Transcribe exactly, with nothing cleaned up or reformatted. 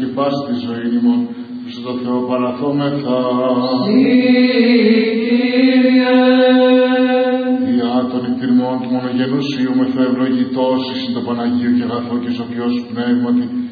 και πάση τη ζωή ημών, προς το Θεό παραθόμεθα. Διά των εκτιμών του μονογενούς Υιού μεθευλογητός εις το Παναγίου και αγαθό και σοφιός πνεύματι,